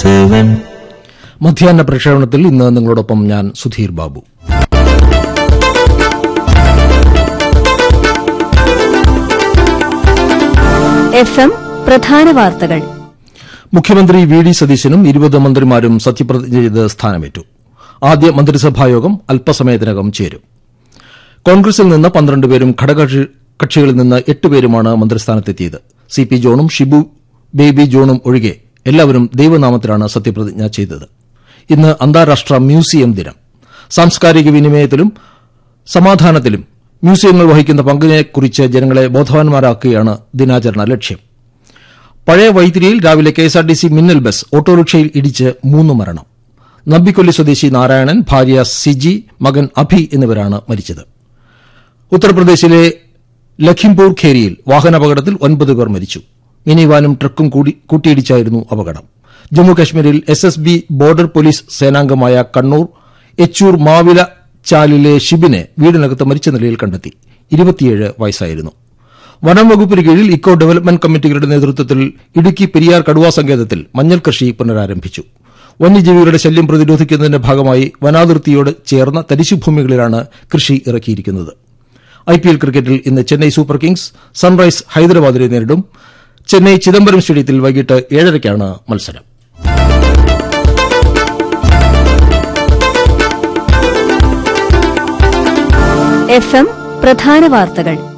മധ്യാഹ്ന പ്രക്ഷേപണത്തിൽ ഇന്ന് നിങ്ങളോടൊപ്പം ഞാൻ സുധീർ ബാബു. FM പ്രധാന വാർത്തകൾ. മുഖ്യമന്ത്രി വി ഡി സതീശനും 20 മന്ത്രിമാരും സത്യപ്രതിജ്ഞ ചെയ്ത് സ്ഥാനമേറ്റു. ആദ്യ മന്ത്രിസഭായോഗം അല്പസമയത്തിനകം ചേരും. കോൺഗ്രസിൽ നിന്ന് 12 പേരും ഘടകകക്ഷികളിൽ നിന്ന് 8 പേരുമാണ് മന്ത്രിസ്ഥാനത്തെത്തിയത്. CP ജോണും ഷിബു ബേബി ജോണും ഒഴികെ എല്ലാവരും ദൈവനാമത്തിലാണ് സത്യപ്രതിജ്ഞ ചെയ്തത്. ഇന്ന് അന്താരാഷ്ട്ര മ്യൂസിയം ദിനം. സാംസ്കാരിക വിനിമയത്തിലും സമാധാനത്തിലും മ്യൂസിയങ്ങൾ വഹിക്കുന്ന പങ്കിനെക്കുറിച്ച് ജനങ്ങളെ ബോധവാന്മാരാക്കുകയാണ് ദിനാചരണ ലക്ഷ്യം. പഴയ വൈത്തിരിയിൽ രാവിലെ KSRTC മിന്നൽ ബസ് ഓട്ടോറിക്ഷയിൽ ഇടിച്ച് 3 മരണം. നമ്പിക്കൊല്ലി സ്വദേശി നാരായണൻ, ഭാര്യ സിജി, മകൻ അഭി എന്നിവരാണ് മരിച്ചത്. ഉത്തർപ്രദേശിലെ ലഖിംപൂർ ഖേരിയിൽ വാഹനാപകടത്തിൽ 9 പേർ മരിച്ചു. മിനി വാനും ട്രക്കും കൂട്ടിയിടിച്ചായിരുന്നു അപകടം. ജമ്മുകശ്മീരിൽ SSB ബോർഡർ പോലീസ് സേനാംഗമായ കണ്ണൂർ എച്ചൂർ മാവില ചാലിലെ ഷിബിനെ വീടിനകത്ത് മരിച്ച നിലയിൽ കണ്ടെത്തി. 27 വയസ്സായിരുന്നു. വനം വകുപ്പിന് കീഴിൽ ഇക്കോ ഡെവലപ്മെന്റ് കമ്മിറ്റികളുടെ നേതൃത്വത്തിൽ ഇടുക്കി പെരിയാർ കടുവാ സങ്കേതത്തിൽ മഞ്ഞൾ കൃഷി പുനരാരംഭിച്ചു. വന്യജീവികളുടെ ശല്യം പ്രതിരോധിക്കുന്നതിന്റെ ഭാഗമായി വനാതിർത്തിയോട് ചേർന്ന തരിശുഭൂമികളിലാണ് കൃഷി ഇറക്കിയിരിക്കുന്നത്. IPL ക്രിക്കറ്റിൽ ഇന്ന് ചെന്നൈ സൂപ്പർ കിങ്സ് സൺറൈസ് ഹൈദരാബാദിനെ നേരിടും. ചെന്നൈ ചിദംബരം സ്റ്റേഡിയത്തിൽ വൈകിട്ട് 7:30-ക്കാണ് മത്സരം. FM പ്രധാന വാർത്തകൾ.